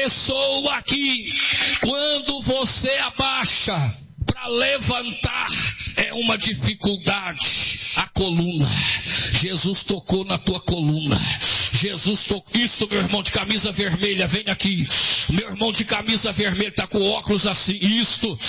pessoa aqui, quando você abaixa para levantar, é uma dificuldade. A coluna, Jesus tocou na tua coluna. Jesus tocou. Isso, meu irmão de camisa vermelha, vem aqui. Meu irmão de camisa vermelha está com óculos assim. Isto,